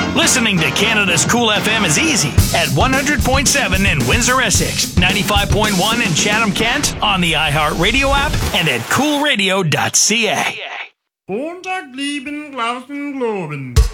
Listening to Canada's Cool FM is easy at 100.7 in Windsor, Essex, 95.1 in Chatham-Kent, on the iHeartRadio app, and at coolradio.ca. Montag, lieben, Glauben, Globen.